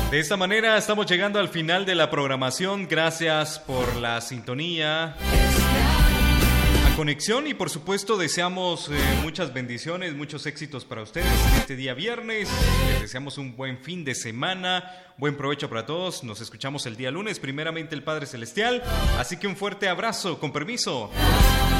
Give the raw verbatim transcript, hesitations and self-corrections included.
De esta manera estamos llegando al final de la programación. Gracias por la sintonía, la conexión y por supuesto deseamos eh, muchas bendiciones, muchos éxitos para ustedes este día viernes. Les deseamos un buen fin de semana, buen provecho para todos. Nos escuchamos el día lunes, primeramente el Padre Celestial. Así que un fuerte abrazo, con permiso.